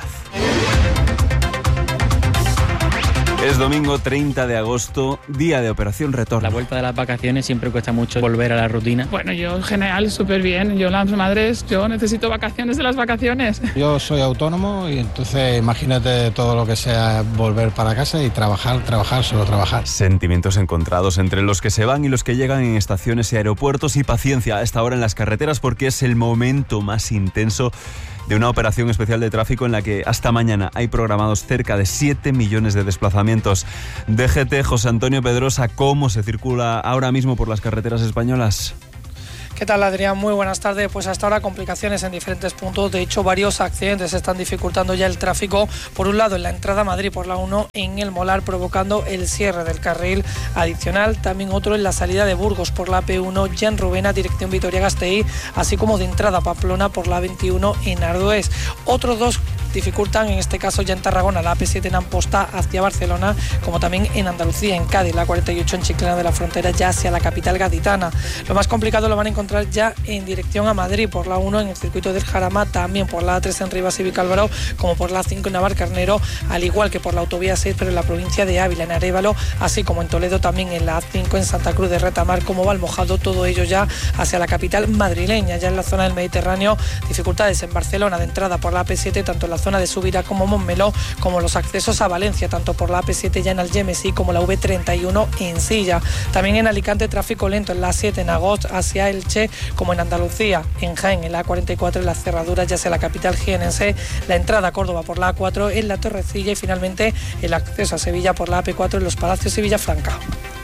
Es domingo treinta de agosto, día de Operación Retorno. La vuelta de las vacaciones siempre cuesta mucho volver a la rutina. Bueno, yo en general súper bien. Yo las madres, yo necesito vacaciones de las vacaciones. Yo soy autónomo y entonces imagínate todo lo que sea volver para casa y trabajar, trabajar, solo trabajar. Sentimientos encontrados entre los que se van y los que llegan en estaciones y aeropuertos, y paciencia a esta hora en las carreteras porque es el momento más intenso de una operación especial de tráfico en la que hasta mañana hay programados cerca de siete millones de desplazamientos. D G T, José Antonio Pedrosa, ¿cómo se circula ahora mismo por las carreteras españolas? ¿Qué tal, Adrián? Muy buenas tardes. Pues hasta ahora complicaciones en diferentes puntos. De hecho, varios accidentes están dificultando ya el tráfico. Por un lado, en la entrada a Madrid por la uno en el Molar, provocando el cierre del carril adicional. También otro en la salida de Burgos por la P uno, ya en Rubena, dirección Vitoria-Gasteiz, así como de entrada a Pamplona por la veintiuno en Ardoés. Otros dos dificultan, en este caso ya en Tarragona, la A P siete en Amposta hacia Barcelona, como también en Andalucía, en Cádiz, la cuarenta y ocho en Chiclana de la Frontera, ya hacia la capital gaditana. Lo más complicado lo van a encontrar ya en dirección a Madrid por la uno en el circuito del Jarama, también por la A tres en Rivas y Vicálvaro, como por la A cinco en Navarcarnero, al igual que por la autovía seis, pero en la provincia de Ávila, en Arévalo, así como en Toledo, también en la A cinco en Santa Cruz de Retamar, como Valmojado, todo ello ya hacia la capital madrileña. Ya en la zona del Mediterráneo, dificultades en Barcelona de entrada por la A P siete, tanto en la zona de Subirá como Montmeló, como los accesos a Valencia, tanto por la A P siete ya en Algemesí como la V treinta y uno en Silla. También en Alicante, tráfico lento en la A siete en Agost hacia Elche, como en Andalucía, en Jaén, en la A cuarenta y cuatro, en las cerraduras ya hacia la capital jienense, la entrada a Córdoba por la A cuatro en la Torrecilla y finalmente el acceso a Sevilla por la A P cuatro en los Palacios y Villafranca.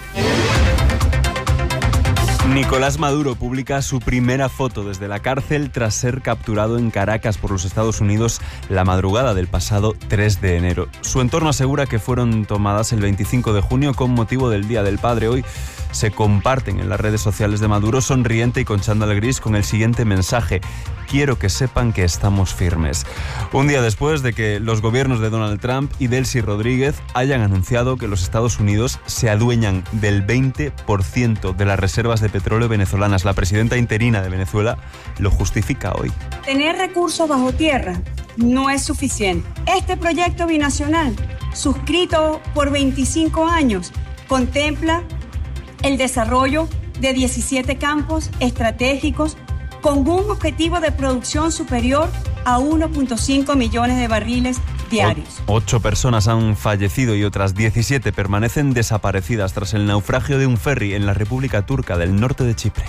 Nicolás Maduro publica su primera foto desde la cárcel tras ser capturado en Caracas por los Estados Unidos la madrugada del pasado tres de enero. Su entorno asegura que fueron tomadas el veinticinco de junio con motivo del Día del Padre. Hoy se comparten en las redes sociales de Maduro sonriente y con chándal gris con el siguiente mensaje: quiero que sepan que estamos firmes. Un día después de que los gobiernos de Donald Trump y Delcy Rodríguez hayan anunciado que los Estados Unidos se adueñan del veinte por ciento de las reservas de petróleo venezolanas, la presidenta interina de Venezuela lo justifica hoy. Tener recursos bajo tierra no es suficiente. Este proyecto binacional, suscrito por veinticinco años, contempla el desarrollo de diecisiete campos estratégicos con un objetivo de producción superior a uno punto cinco millones de barriles diarios. O- ocho personas han fallecido y otras diecisiete permanecen desaparecidas tras el naufragio de un ferry en la República Turca del norte de Chipre.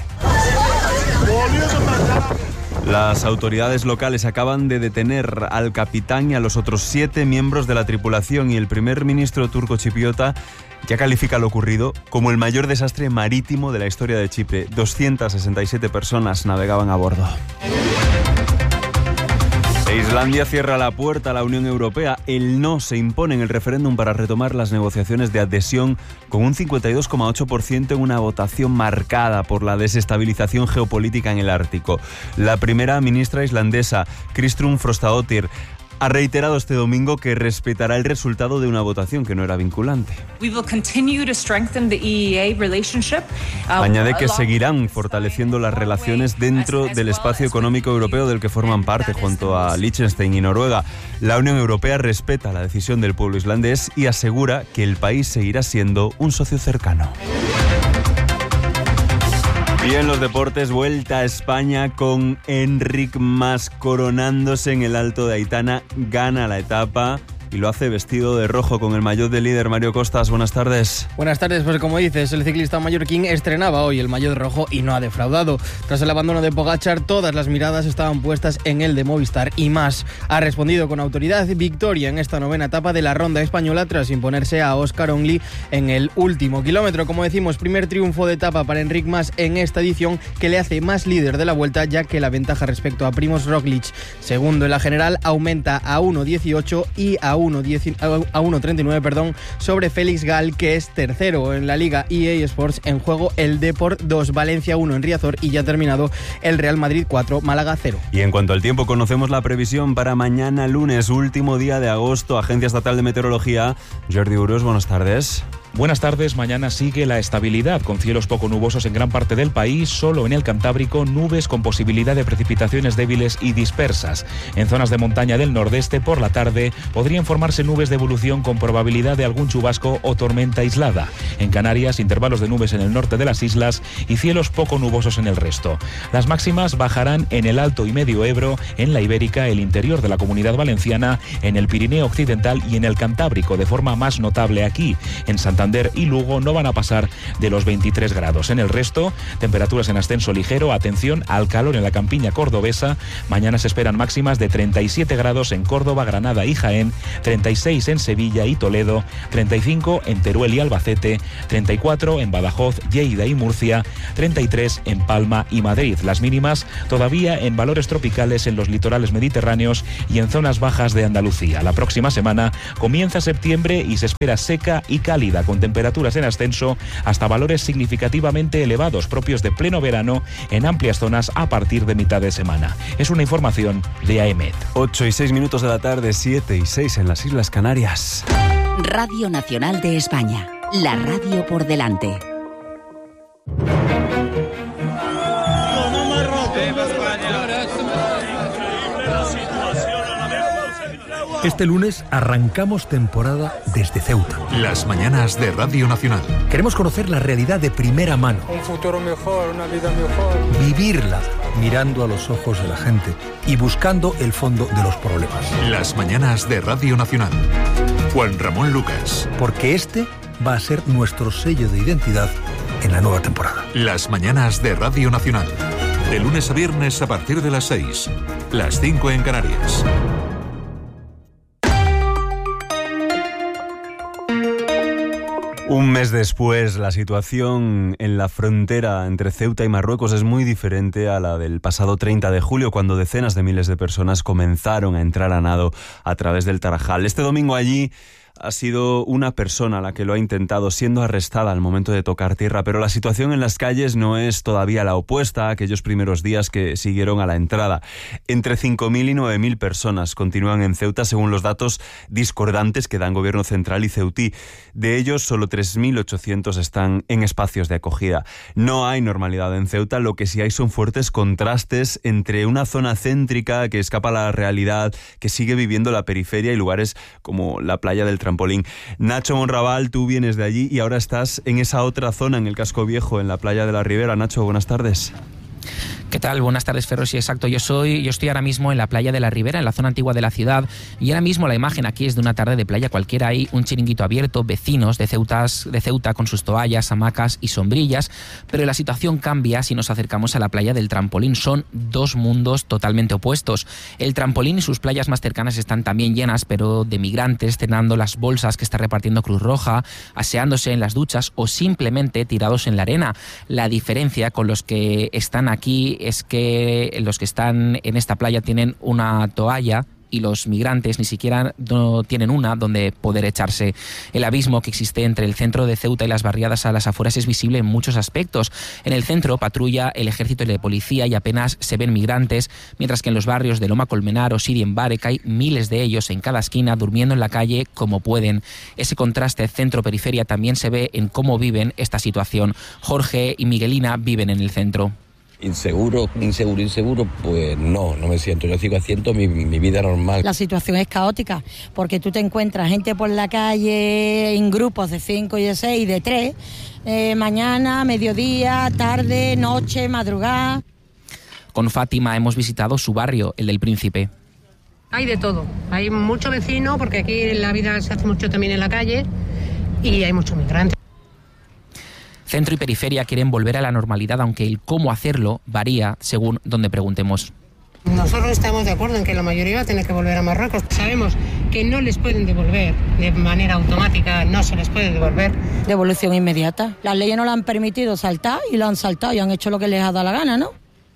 Las autoridades locales acaban de detener al capitán y a los otros siete miembros de la tripulación, y el primer ministro turco chipriota ya califica lo ocurrido como el mayor desastre marítimo de la historia de Chipre. doscientas sesenta y siete personas navegaban a bordo. Islandia cierra la puerta a la Unión Europea. El no se impone en el referéndum para retomar las negociaciones de adhesión con un cincuenta y dos coma ocho por ciento en una votación marcada por la desestabilización geopolítica en el Ártico. La primera ministra islandesa, Kristrún Frostadóttir, ha reiterado este domingo que respetará el resultado de una votación que no era vinculante. Añade que seguirán fortaleciendo las relaciones dentro del espacio económico europeo del que forman parte, junto a Liechtenstein y Noruega. La Unión Europea respeta la decisión del pueblo islandés y asegura que el país seguirá siendo un socio cercano. Y en los deportes, vuelta a España con Enric Mas coronándose en el Alto de Aitana, gana la etapa y lo hace vestido de rojo con el maillot de líder. Mario Costas, buenas tardes. Buenas tardes, pues como dices, el ciclista mallorquín estrenaba hoy el maillot rojo y no ha defraudado. Tras el abandono de Pogačar, todas las miradas estaban puestas en el de Movistar y Mas ha respondido con autoridad. Victoria en esta novena etapa de la ronda española tras imponerse a Óscar Onlí en el último kilómetro. Como decimos, primer triunfo de etapa para Enric Mas en esta edición, que le hace más líder de la Vuelta, ya que la ventaja respecto a Primož Roglič, segundo en la general, aumenta a uno dieciocho y a uno treinta y nueve perdón, sobre Félix Gal, que es tercero en la Liga E A Sports. En juego el Depor dos, Valencia uno en Riazor, y ya ha terminado el Real Madrid cuatro, Málaga cero. Y en cuanto al tiempo, conocemos la previsión para mañana lunes, último día de agosto. Agencia Estatal de Meteorología, Jordi Urós, buenas tardes. Buenas tardes, mañana sigue la estabilidad, con cielos poco nubosos en gran parte del país, solo en el Cantábrico nubes con posibilidad de precipitaciones débiles y dispersas. En zonas de montaña del nordeste, por la tarde, podrían formarse nubes de evolución con probabilidad de algún chubasco o tormenta aislada. En Canarias, intervalos de nubes en el norte de las islas y cielos poco nubosos en el resto. Las máximas bajarán en el Alto y Medio Ebro, en la Ibérica, el interior de la Comunidad Valenciana, en el Pirineo Occidental y en el Cantábrico, de forma más notable aquí. En Santander y Lugo no van a pasar de los veintitrés grados. En el resto, temperaturas en ascenso ligero. Atención al calor en la campiña cordobesa. Mañana se esperan máximas de treinta y siete grados en Córdoba, Granada y Jaén, treinta y seis en Sevilla y Toledo, treinta y cinco en Teruel y Albacete, treinta y cuatro en Badajoz, Lleida y Murcia, treinta y tres en Palma y Madrid. Las mínimas todavía en valores tropicales en los litorales mediterráneos y en zonas bajas de Andalucía. La próxima semana comienza septiembre y se espera seca y cálida, con temperaturas en ascenso hasta valores significativamente elevados propios de pleno verano en amplias zonas a partir de mitad de semana. Es una información de AEMET. ocho y seis minutos de la tarde, siete y seis en las Islas Canarias. Radio Nacional de España, la radio por delante. Este lunes arrancamos temporada desde Ceuta. Las mañanas de Radio Nacional. Queremos conocer la realidad de primera mano. Un futuro mejor, una vida mejor. Vivirla mirando a los ojos de la gente y buscando el fondo de los problemas. Las mañanas de Radio Nacional. Juan Ramón Lucas. Porque este va a ser nuestro sello de identidad en la nueva temporada. Las mañanas de Radio Nacional. De lunes a viernes a partir de las seis. Las cinco en Canarias. Un mes después, la situación en la frontera entre Ceuta y Marruecos es muy diferente a la del pasado treinta de julio, cuando decenas de miles de personas comenzaron a entrar a nado a través del Tarajal. Este domingo allí ha sido una persona la que lo ha intentado, siendo arrestada al momento de tocar tierra, pero la situación en las calles no es todavía la opuesta a aquellos primeros días que siguieron a la entrada. Entre cinco mil y nueve mil personas continúan en Ceuta, según los datos discordantes que dan Gobierno Central y Ceutí. De ellos, solo tres mil ochocientos están en espacios de acogida. No hay normalidad en Ceuta, lo que sí hay son fuertes contrastes entre una zona céntrica que escapa a la realidad, que sigue viviendo la periferia, y lugares como la playa del Trampolín. Nacho Monraval, tú vienes de allí y ahora estás en esa otra zona, en el Casco Viejo, en la playa de la Ribera. Nacho, buenas tardes. ¿Qué tal? Buenas tardes, Ferro. Sí, exacto. Yo soy, yo estoy ahora mismo en la playa de la Ribera, en la zona antigua de la ciudad, y ahora mismo la imagen aquí es de una tarde de playa cualquiera. Hay un chiringuito abierto, vecinos de, Ceutas, de Ceuta con sus toallas, hamacas y sombrillas, pero la situación cambia si nos acercamos a la playa del Trampolín. Son dos mundos totalmente opuestos. El Trampolín y sus playas más cercanas están también llenas, pero de migrantes cenando las bolsas que está repartiendo Cruz Roja, aseándose en las duchas o simplemente tirados en la arena. La diferencia con los que están aquí es que los que están en esta playa tienen una toalla y los migrantes ni siquiera no tienen una donde poder echarse. El abismo que existe entre el centro de Ceuta y las barriadas a las afueras es visible en muchos aspectos. En el centro patrulla el ejército y la policía y apenas se ven migrantes, mientras que en los barrios de Loma Colmenar o Sidi en Barek hay miles de ellos en cada esquina durmiendo en la calle como pueden. Ese contraste centro-periferia también se ve en cómo viven esta situación. Jorge y Miguelina viven en el centro. Inseguro, inseguro, inseguro, pues no, no me siento. Yo sigo haciendo mi, mi vida normal. La situación es caótica, porque tú te encuentras gente por la calle en grupos de cinco y de seis y de tres, eh, mañana, mediodía, tarde, noche, madrugada. Con Fátima hemos visitado su barrio, el del Príncipe. Hay de todo, hay mucho vecino, porque aquí la vida se hace mucho también en la calle, y hay muchos migrantes. Centro y periferia quieren volver a la normalidad, aunque el cómo hacerlo varía según donde preguntemos. Nosotros estamos de acuerdo en que la mayoría va a tener que volver a Marruecos. Sabemos que no les pueden devolver de manera automática, no se les puede devolver. Devolución inmediata. Las leyes no le han permitido saltar y lo han saltado y han hecho lo que les ha dado la gana, ¿no?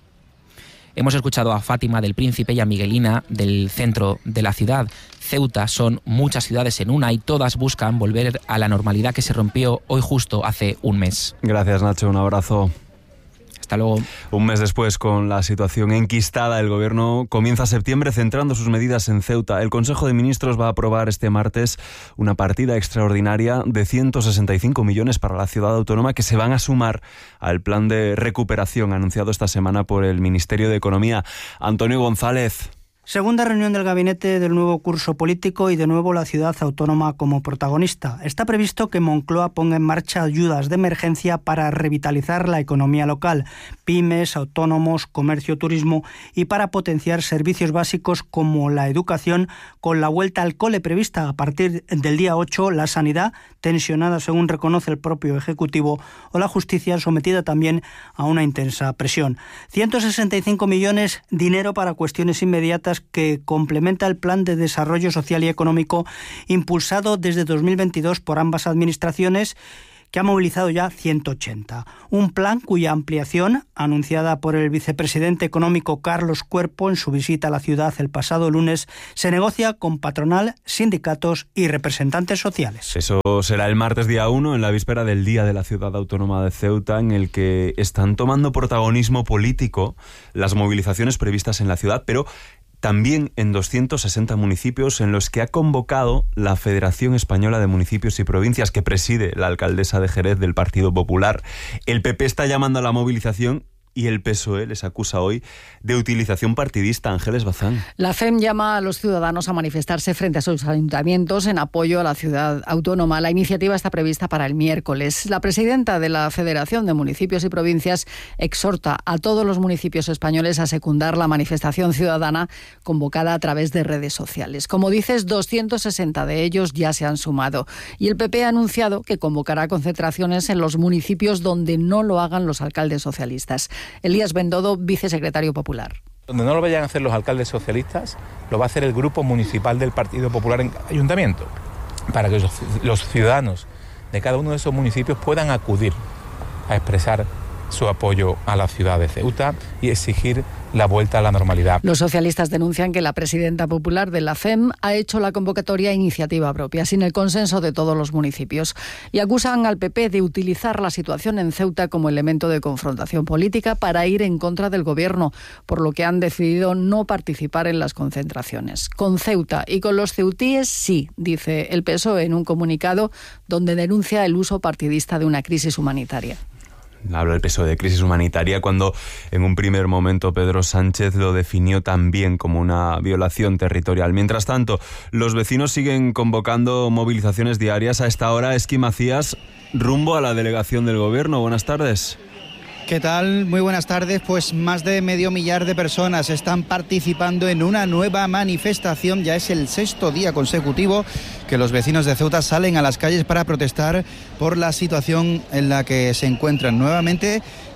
Hemos escuchado a Fátima del Príncipe y a Miguelina del centro de la ciudad. Ceuta son muchas ciudades en una y todas buscan volver a la normalidad que se rompió hoy justo hace un mes. Gracias, Nacho, un abrazo. Hasta luego. Un mes después, con la situación enquistada, el Gobierno comienza septiembre centrando sus medidas en Ceuta. El Consejo de Ministros va a aprobar este martes una partida extraordinaria de ciento sesenta y cinco millones para la ciudad autónoma que se van a sumar al plan de recuperación anunciado esta semana por el Ministerio de Economía. Antonio González. Segunda reunión del gabinete del nuevo curso político y de nuevo la ciudad autónoma como protagonista. Está previsto que Moncloa ponga en marcha ayudas de emergencia para revitalizar la economía local, pymes, autónomos, comercio, turismo y para potenciar servicios básicos como la educación con la vuelta al cole prevista a partir del día ocho, la sanidad tensionada según reconoce el propio Ejecutivo o la justicia sometida también a una intensa presión. ciento sesenta y cinco millones, dinero para cuestiones inmediatas que complementa el Plan de Desarrollo Social y Económico impulsado desde dos mil veintidós por ambas administraciones, que ha movilizado ya ciento ochenta. Un plan cuya ampliación, anunciada por el vicepresidente económico Carlos Cuerpo en su visita a la ciudad el pasado lunes, se negocia con patronal, sindicatos y representantes sociales. Eso será el martes día uno, en la víspera del Día de la Ciudad Autónoma de Ceuta, en el que están tomando protagonismo político las movilizaciones previstas en la ciudad, pero también en doscientos sesenta municipios en los que ha convocado la Federación Española de Municipios y Provincias, que preside la alcaldesa de Jerez del Partido Popular. El P P está llamando a la movilización y el P S O E les acusa hoy de utilización partidista. Ángeles Bazán. La F E M llama a los ciudadanos a manifestarse frente a sus ayuntamientos en apoyo a la ciudad autónoma. La iniciativa está prevista para el miércoles. La presidenta de la Federación de Municipios y Provincias exhorta a todos los municipios españoles a secundar la manifestación ciudadana convocada a través de redes sociales. Como dices, doscientos sesenta de ellos ya se han sumado y el P P ha anunciado que convocará concentraciones en los municipios donde no lo hagan los alcaldes socialistas. Elías Bendodo, vicesecretario popular. Donde no lo vayan a hacer los alcaldes socialistas, lo va a hacer el grupo municipal del Partido Popular en cada ayuntamiento, para que los ciudadanos de cada uno de esos municipios puedan acudir a expresar su apoyo a la ciudad de Ceuta y exigir la vuelta a la normalidad. Los socialistas denuncian que la presidenta popular de la F E M ha hecho la convocatoria a iniciativa propia, sin el consenso de todos los municipios, y acusan al P P de utilizar la situación en Ceuta como elemento de confrontación política para ir en contra del gobierno, por lo que han decidido no participar en las concentraciones. Con Ceuta y con los ceutíes sí, dice el P S O E en un comunicado donde denuncia el uso partidista de una crisis humanitaria. Habla el P S O E de crisis humanitaria cuando en un primer momento Pedro Sánchez lo definió también como una violación territorial. Mientras tanto, los vecinos siguen convocando movilizaciones diarias. A esta hora, Esqui Macías, rumbo a la delegación del Gobierno. Buenas tardes. ¿Qué tal? Muy buenas tardes. Pues más de medio millar de personas están participando en una nueva manifestación. Ya es el sexto día consecutivo que los vecinos de Ceuta salen a las calles para protestar por la situación en la que se encuentran. Nuevamente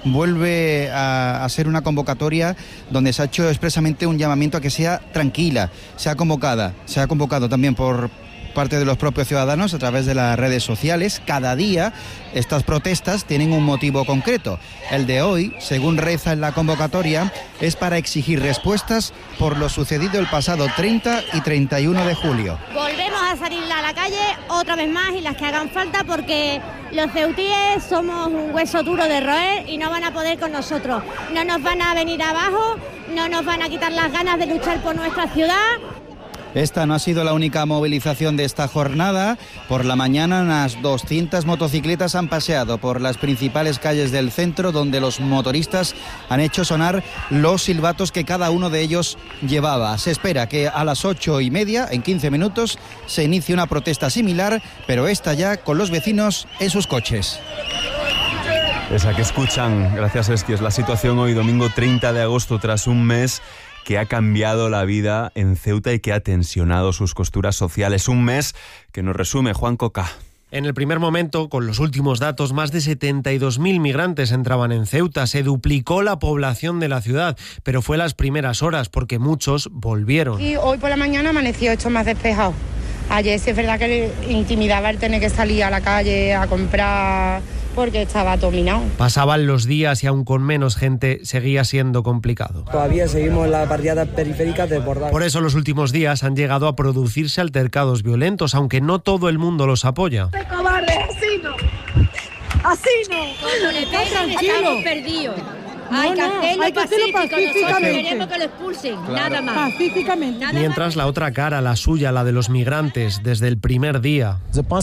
vuelve a, a ser una convocatoria donde se ha hecho expresamente un llamamiento a que sea tranquila, sea convocada, se ha convocado también por parte de los propios ciudadanos a través de las redes sociales. Cada día estas protestas tienen un motivo concreto. El de hoy, según reza en la convocatoria, es para exigir respuestas por lo sucedido el pasado treinta y treinta y uno de julio. Volvemos a salir a la calle otra vez más y las que hagan falta, porque los ceutíes somos un hueso duro de roer y no van a poder con nosotros. No nos van a venir abajo, no nos van a quitar las ganas de luchar por nuestra ciudad. Esta no ha sido la única movilización de esta jornada. Por la mañana unas doscientas motocicletas han paseado por las principales calles del centro, donde los motoristas han hecho sonar los silbatos que cada uno de ellos llevaba. Se espera que a las ocho y media, en quince minutos, se inicie una protesta similar, pero esta ya con los vecinos en sus coches. Esa que escuchan, gracias Esqui, es la situación hoy domingo treinta de agosto, tras un mes que ha cambiado la vida en Ceuta y que ha tensionado sus costuras sociales. Un mes que nos resume Juan Coca. En el primer momento, con los últimos datos, más de setenta y dos mil migrantes entraban en Ceuta. Se duplicó la población de la ciudad, pero fue las primeras horas porque muchos volvieron. Y hoy por la mañana amaneció esto más despejado. Ayer sí es verdad que intimidaba el tener que salir a la calle a comprar, porque estaba dominado. Pasaban los días y aún con menos gente seguía siendo complicado. Todavía seguimos en las barriadas periféricas desbordadas. Por eso los últimos días han llegado a producirse altercados violentos, aunque no todo el mundo los apoya. ¡Qué cobarde! ¡Así no! ¡Así no! Cuando le pegan estamos perdidos. Hay que hacerlo pacíficamente. Nosotros queremos que lo expulsen, claro. Nada más. Pacíficamente. Nada Mientras la otra cara, la suya, la de los migrantes, desde el primer día.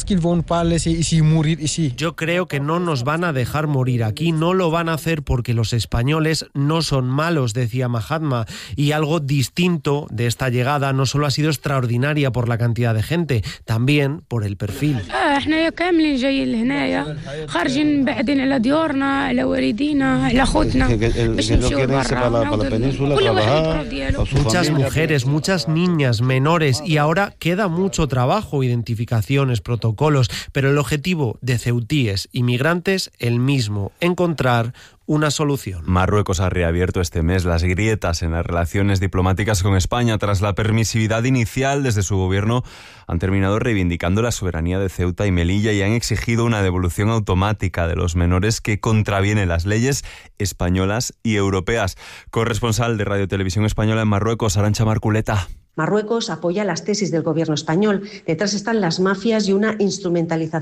Yo creo que no nos van a dejar morir aquí, no lo van a hacer porque los españoles no son malos, decía Mahatma. Y algo distinto de esta llegada no solo ha sido extraordinaria por la cantidad de gente, también por el perfil. Que, que, que no quieren irse para la, para la península, trabajar. Muchas mujeres, muchas niñas, menores, y ahora queda mucho trabajo, identificaciones, protocolos, pero el objetivo de ceutíes y migrantes el mismo, encontrar una solución. Marruecos ha reabierto este mes las grietas en las relaciones diplomáticas con España. Tras la permisividad inicial desde su gobierno, han terminado reivindicando la soberanía de Ceuta y Melilla y han exigido una devolución automática de los menores que contraviene las leyes españolas y europeas. Corresponsal de Radio Televisión Española en Marruecos, Arantxa Marculeta. Marruecos apoya las tesis del gobierno español. Detrás están las mafias y una instrumentalización